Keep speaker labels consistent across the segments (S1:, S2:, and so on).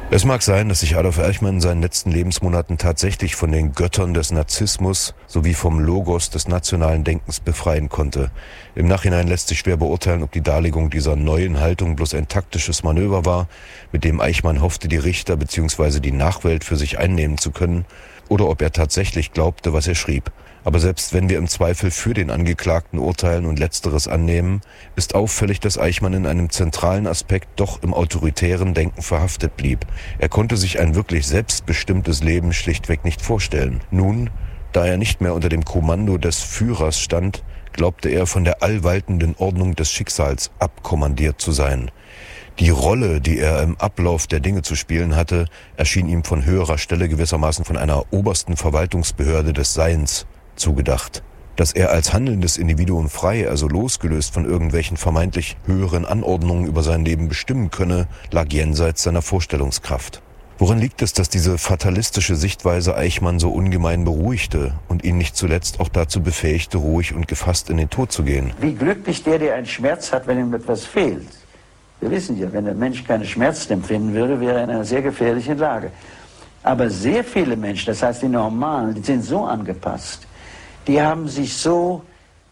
S1: Es mag sein, dass sich Adolf Eichmann in seinen letzten Lebensmonaten tatsächlich von den Göttern des Narzissmus sowie vom Logos des nationalen Denkens befreien konnte. Im Nachhinein lässt sich schwer beurteilen, ob die Darlegung dieser neuen Haltung bloß ein taktisches Manöver war, mit dem Eichmann hoffte, die Richter bzw. die Nachwelt für sich einnehmen zu können, oder ob er tatsächlich glaubte, was er schrieb. Aber selbst wenn wir im Zweifel für den Angeklagten urteilen und Letzteres annehmen, ist auffällig, dass Eichmann in einem zentralen Aspekt doch im autoritären Denken verhaftet blieb. Er konnte sich ein wirklich selbstbestimmtes Leben schlichtweg nicht vorstellen. Nun, da er nicht mehr unter dem Kommando des Führers stand, glaubte er, von der allwaltenden Ordnung des Schicksals abkommandiert zu sein. Die Rolle, die er im Ablauf der Dinge zu spielen hatte, erschien ihm von höherer Stelle gewissermaßen von einer obersten Verwaltungsbehörde des Seins zugedacht. Dass er als handelndes Individuum frei, also losgelöst von irgendwelchen vermeintlich höheren Anordnungen über sein Leben bestimmen könne, lag jenseits seiner Vorstellungskraft. Woran liegt es, dass diese fatalistische Sichtweise Eichmann so ungemein beruhigte und ihn nicht zuletzt auch dazu befähigte, ruhig und gefasst in den Tod zu gehen?
S2: Wie glücklich der einen Schmerz hat, wenn ihm etwas fehlt. Wir wissen ja, wenn der Mensch keine Schmerzen empfinden würde, wäre er in einer sehr gefährlichen Lage. Aber sehr viele Menschen, das heißt die Normalen, die sind so angepasst, die haben sich so,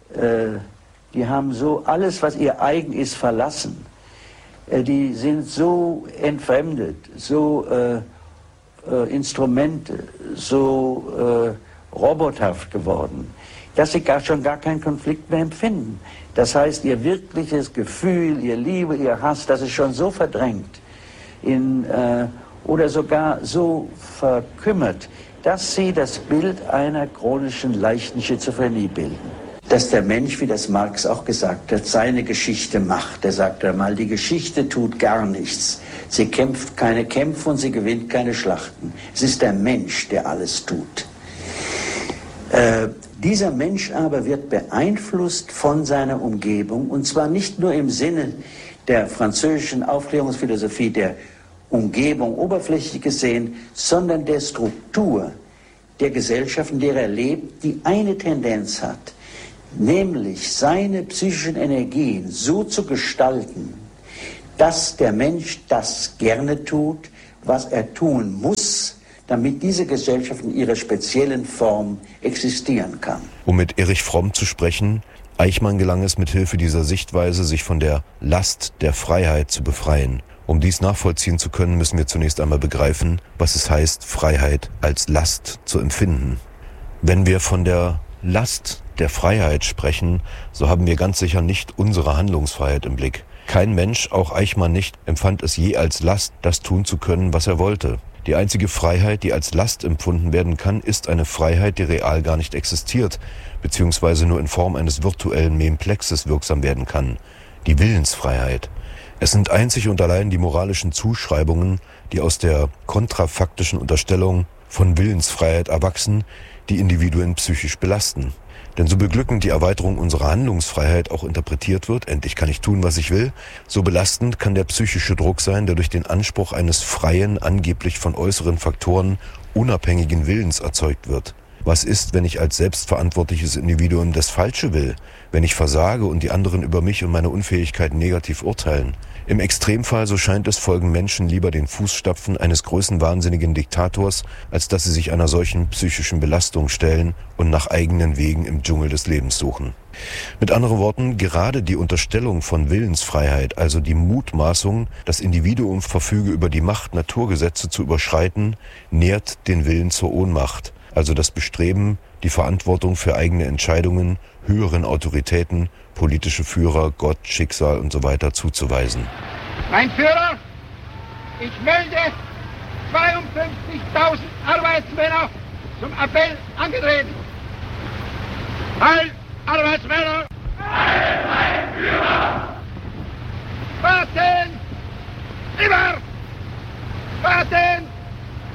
S2: alles, was ihr eigen ist, verlassen. Die sind so entfremdet, so Instrumente, so robothaft geworden, dass sie schon gar keinen Konflikt mehr empfinden. Das heißt, ihr wirkliches Gefühl, ihr Liebe, ihr Hass, das ist schon so verdrängt oder sogar so verkümmert, dass sie das Bild einer chronischen leichten Schizophrenie bilden. Dass der Mensch, wie das Marx auch gesagt hat, seine Geschichte macht. Er sagt einmal, die Geschichte tut gar nichts. Sie kämpft keine Kämpfe und sie gewinnt keine Schlachten. Es ist der Mensch, der alles tut. Dieser Mensch aber wird beeinflusst von seiner Umgebung, und zwar nicht nur im Sinne der französischen Aufklärungsphilosophie der Umgebung oberflächlich gesehen, sondern der Struktur der Gesellschaft, in der er lebt, die eine Tendenz hat, nämlich seine psychischen Energien so zu gestalten, dass der Mensch das gerne tut, was er tun muss, damit diese Gesellschaft in ihrer speziellen Form existieren kann.
S1: Um mit Erich Fromm zu sprechen, Eichmann gelang es mit Hilfe dieser Sichtweise, sich von der Last der Freiheit zu befreien. Um dies nachvollziehen zu können, müssen wir zunächst einmal begreifen, was es heißt, Freiheit als Last zu empfinden. Wenn wir von der Last der Freiheit sprechen, so haben wir ganz sicher nicht unsere Handlungsfreiheit im Blick. Kein Mensch, auch Eichmann nicht, empfand es je als Last, das tun zu können, was er wollte. Die einzige Freiheit, die als Last empfunden werden kann, ist eine Freiheit, die real gar nicht existiert, beziehungsweise nur in Form eines virtuellen Memplexes wirksam werden kann. Die Willensfreiheit. Es sind einzig und allein die moralischen Zuschreibungen, die aus der kontrafaktischen Unterstellung von Willensfreiheit erwachsen, die Individuen psychisch belasten. Denn so beglückend die Erweiterung unserer Handlungsfreiheit auch interpretiert wird, endlich kann ich tun, was ich will, so belastend kann der psychische Druck sein, der durch den Anspruch eines freien, angeblich von äußeren Faktoren unabhängigen Willens erzeugt wird. Was ist, wenn ich als selbstverantwortliches Individuum das Falsche will, wenn ich versage und die anderen über mich und meine Unfähigkeit negativ urteilen? Im Extremfall, so scheint es, folgen Menschen lieber den Fußstapfen eines größenwahnsinnigen Diktators, als dass sie sich einer solchen psychischen Belastung stellen und nach eigenen Wegen im Dschungel des Lebens suchen. Mit anderen Worten, gerade die Unterstellung von Willensfreiheit, also die Mutmaßung, das Individuum verfüge über die Macht, Naturgesetze zu überschreiten, nährt den Willen zur Ohnmacht, also das Bestreben, die Verantwortung für eigene Entscheidungen höheren Autoritäten, politische Führer, Gott, Schicksal und so weiter zuzuweisen.
S3: Mein Führer, ich melde 52.000 Arbeitsmänner zum Appell angetreten. Halt, Arbeitsmänner,